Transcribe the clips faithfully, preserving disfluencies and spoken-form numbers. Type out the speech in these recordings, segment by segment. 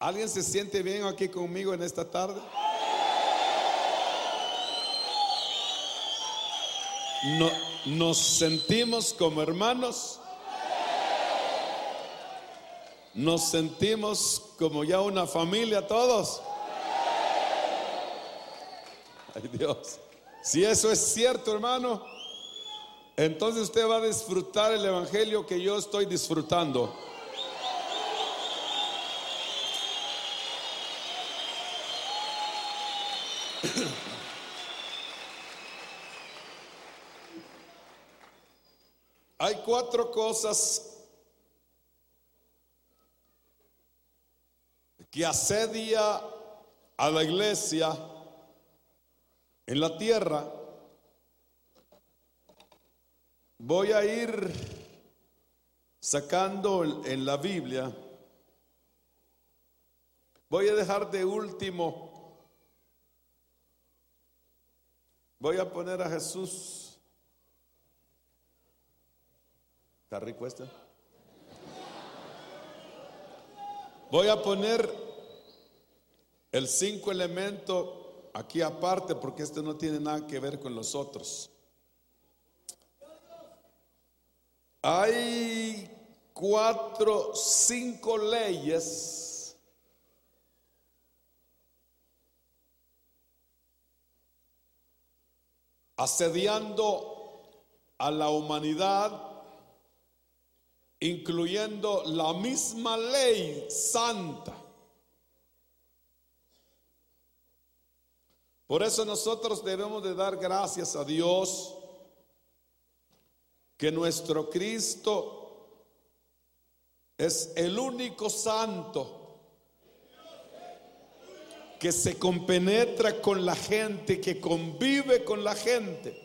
¿Alguien se siente bien aquí conmigo en esta tarde? No, ¿nos sentimos como hermanos? ¿Nos sentimos como ya una familia todos? Ay, Dios. Si eso es cierto, hermano, entonces usted va a disfrutar el evangelio que yo estoy disfrutando. Hay cuatro cosas que asedia a la iglesia en la tierra. Voy a ir sacando en la Biblia. Voy a dejar de último. Voy a poner a Jesús. ¿Está rico este? Voy a poner el cinco elemento aquí aparte porque este no tiene nada que ver con los otros. Hay cuatro, cinco leyes asediando a la humanidad, incluyendo la misma ley santa. Por eso nosotros debemos de dar gracias a Dios que nuestro Cristo es el único santo que se compenetra con la gente, que convive con la gente.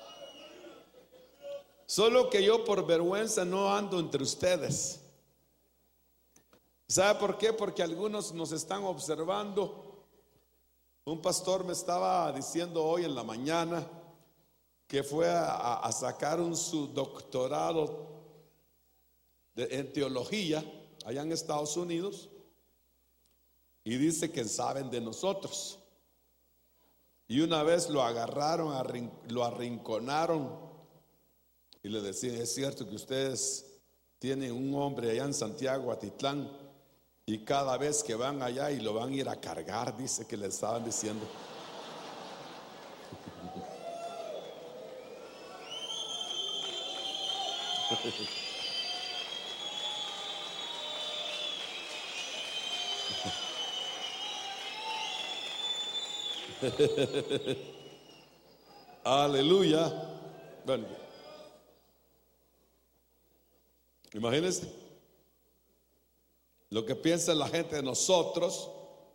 Solo que yo por vergüenza no ando entre ustedes. ¿Sabe por qué? Porque algunos nos están observando. Un pastor me estaba diciendo hoy en la mañana que fue a, a sacar un su doctorado de, en teología allá en Estados Unidos, y dice que saben de nosotros. Y una vez lo agarraron, arrin, lo arrinconaron y le decían: es cierto que ustedes tienen un hombre allá en Santiago, Atitlán, y cada vez que van allá y lo van a ir a cargar, dice que le estaban diciendo. Aleluya. Bueno, imagínense lo que piensa la gente de nosotros.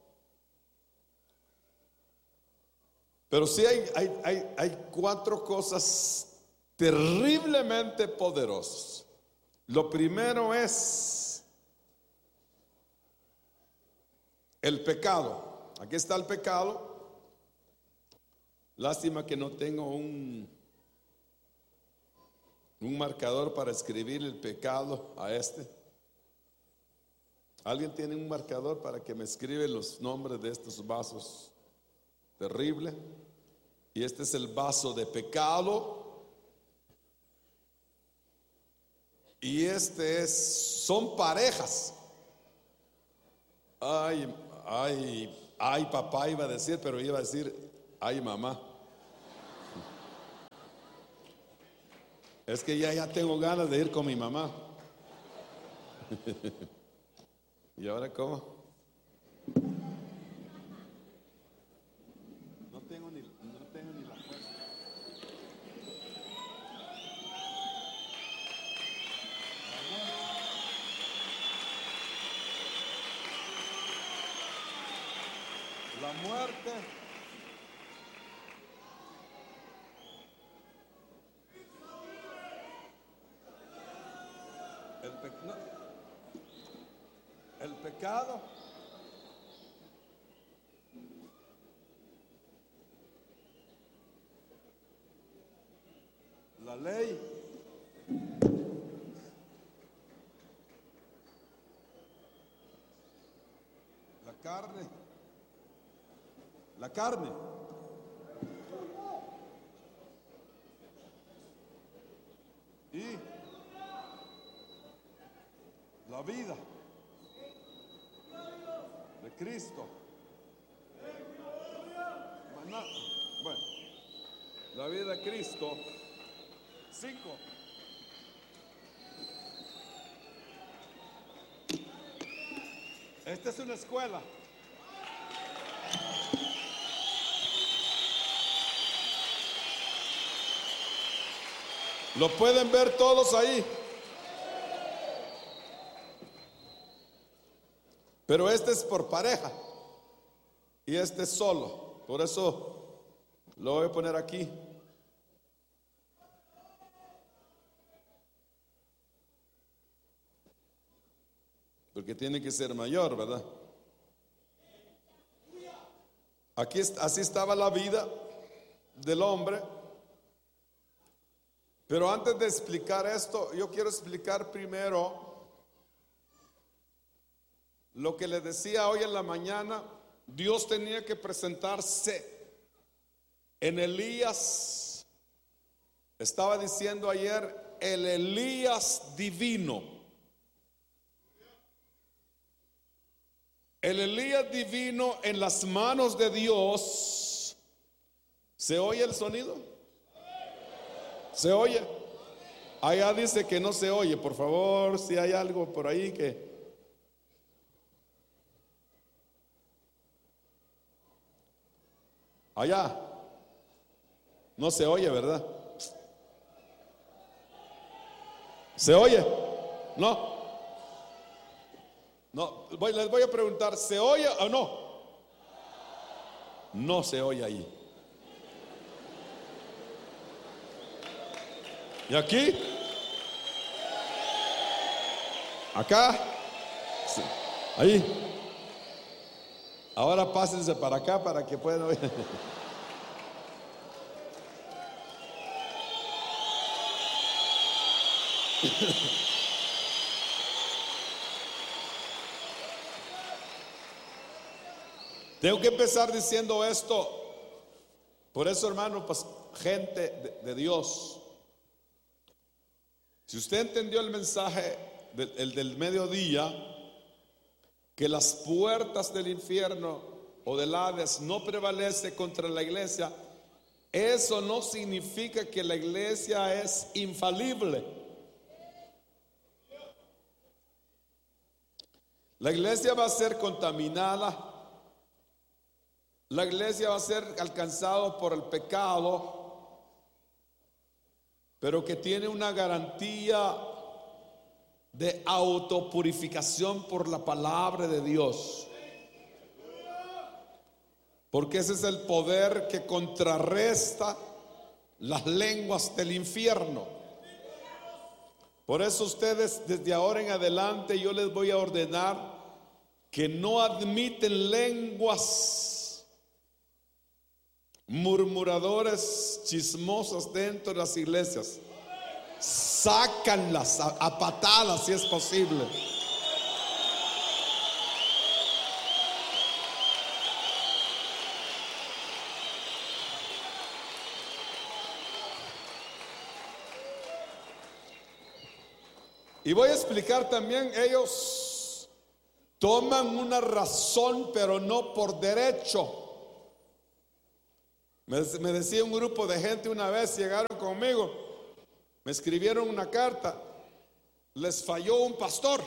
Pero sí hay, hay, hay, hay cuatro cosas terriblemente poderosas. Lo primero es el pecado. Aquí está el pecado. Lástima que no tengo un, un marcador para escribir el pecado a este. ¿Alguien tiene un marcador para que me escribe los nombres de estos vasos? Terrible. Y este es el vaso de pecado. Y este es, son parejas. Ay, ay, ay, papá iba a decir, pero iba a decir, ay, mamá. Es que ya, ya tengo ganas de ir con mi mamá. ¿Y ahora cómo? No tengo ni, no tengo ni la fuerza. La muerte. El, pe no, el pecado. La ley. carne, la carne. Y la vida de Cristo. Maná. Bueno, la vida de Cristo. Cinco. Esta es una escuela. Lo pueden ver todos ahí. Pero este es por pareja y este es solo. Por eso lo voy a poner aquí. Porque tiene que ser mayor, ¿verdad? Aquí así estaba la vida del hombre. Pero antes de explicar esto, yo quiero explicar primero lo que les decía hoy en la mañana. Dios tenía que presentarse en Elías. Estaba diciendo ayer, el Elías divino. El Elías divino en las manos de Dios. ¿Se oye el sonido? ¿Se oye? Allá dice que no se oye. Por favor, si hay algo por ahí que... Allá no se oye, ¿verdad? ¿Se oye? No. No, voy, les voy a preguntar, ¿se oye o no? No se oye ahí. ¿Y aquí? ¿Acá? Sí. Ahí. Ahora pásense para acá para que puedan oír. Tengo que empezar diciendo esto. Por eso, hermano, pues gente de, de Dios, si usted entendió el mensaje del, el del mediodía, que las puertas del infierno o del Hades no prevalece contra la iglesia, eso no significa que la iglesia es infalible. La iglesia va a ser contaminada. La iglesia va a ser alcanzada por el pecado, pero que tiene una garantía de autopurificación por la palabra de Dios. Porque ese es el poder que contrarresta las lenguas del infierno. Por eso ustedes desde ahora en adelante yo les voy a ordenar que no admiten lenguas murmuradores, chismosas dentro de las iglesias. Sácanlas a, a patadas si es posible. Y voy a explicar también, ellos toman una razón pero no por derecho. Me, me decía un grupo de gente una vez, llegaron conmigo, me escribieron una carta, les falló un pastor.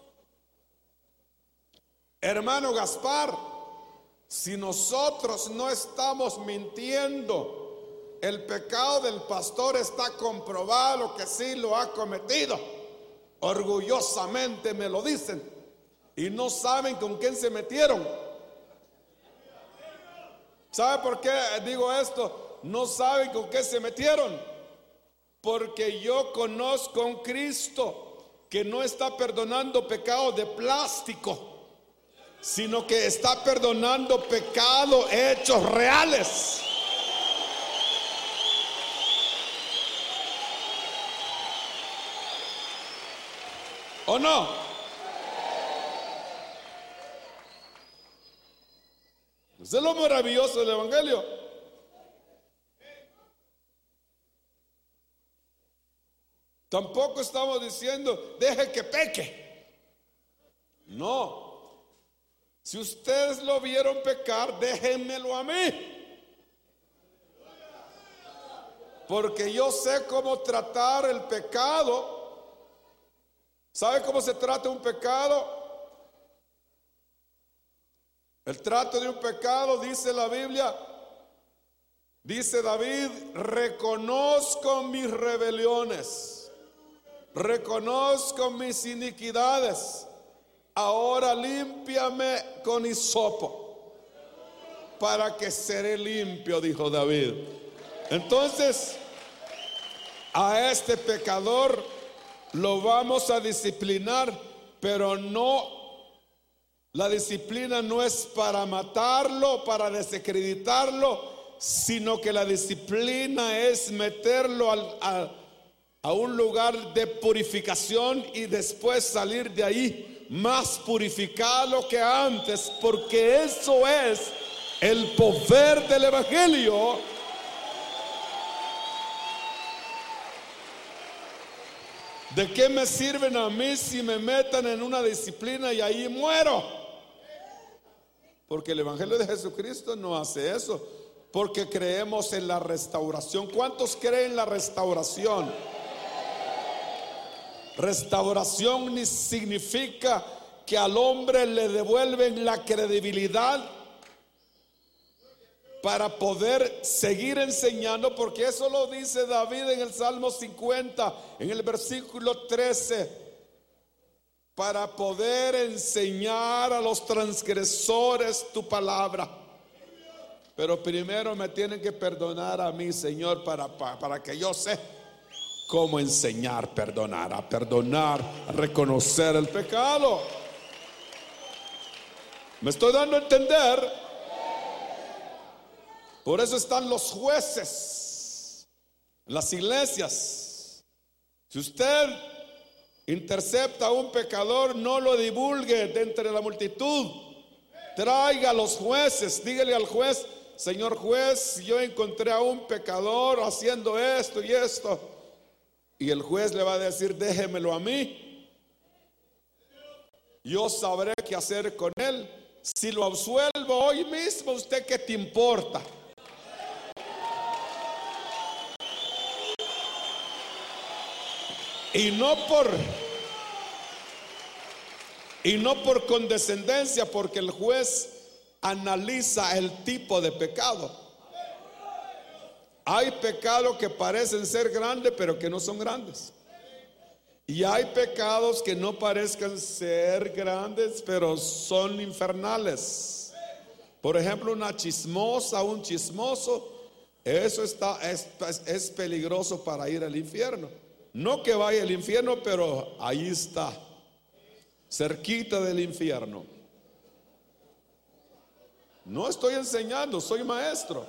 Hermano Gaspar, si nosotros no estamos mintiendo, el pecado del pastor está comprobado que sí lo ha cometido. Orgullosamente me lo dicen y no saben con quién se metieron. ¿Sabe por qué digo esto? No saben con qué se metieron. Porque yo conozco a un Cristo que no está perdonando pecados de plástico, sino que está perdonando pecados hechos reales. ¿O no? Eso es lo maravilloso del Evangelio. Tampoco estamos diciendo deje que peque. No. Si ustedes lo vieron pecar, déjenmelo a mí. Porque yo sé cómo tratar el pecado. ¿Sabe cómo se trata un pecado? El trato de un pecado, dice la Biblia, dice David, reconozco mis rebeliones, reconozco mis iniquidades, ahora límpiame con hisopo, para que seré limpio, dijo David. Entonces, a este pecador lo vamos a disciplinar, pero no. La disciplina no es para matarlo, para desacreditarlo, sino que la disciplina es meterlo al, a, a un lugar de purificación y después salir de ahí más purificado que antes, porque eso es el poder del Evangelio. ¿De qué me sirven a mí si me metan en una disciplina y ahí muero? Porque el Evangelio de Jesucristo no hace eso, porque creemos en la restauración. ¿Cuántos creen en la restauración? Restauración ni significa que al hombre le devuelven la credibilidad para poder seguir enseñando, porque eso lo dice David en el Salmo cincuenta, en el versículo trece. Para poder enseñar a los transgresores tu palabra. Pero primero me tienen que perdonar a mí, Señor, para, para, para que yo sé cómo enseñar, perdonar, a perdonar, a reconocer el pecado. ¿Me estoy dando a entender? Por eso están los jueces en las iglesias. Si usted intercepta a un pecador, no lo divulgue de entre la multitud. Traiga a los jueces, dígale al juez: señor juez, yo encontré a un pecador haciendo esto y esto. Y el juez le va a decir: déjemelo a mí, yo sabré qué hacer con él. Si lo absuelvo hoy mismo, ¿usted qué te importa? Y no por y no por condescendencia, porque el juez analiza el tipo de pecado. Hay pecados que parecen ser grandes, pero que no son grandes. Y hay pecados que no parezcan ser grandes, pero son infernales. Por ejemplo, una chismosa, un chismoso, eso está, es, es peligroso para ir al infierno. No que vaya al infierno, pero ahí está, cerquita del infierno. No estoy enseñando, soy maestro.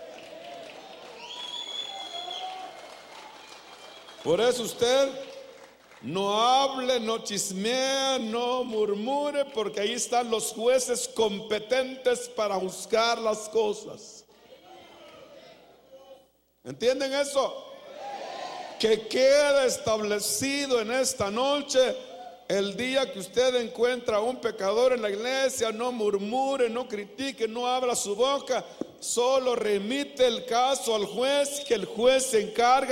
Por eso usted no hable, no chismee, no murmure, porque ahí están los jueces competentes para juzgar las cosas. ¿Entienden eso? Que quede establecido en esta noche: el día que usted encuentra a un pecador en la iglesia, no murmure, no critique, no abra su boca, solo remite el caso al juez, que el juez se encarga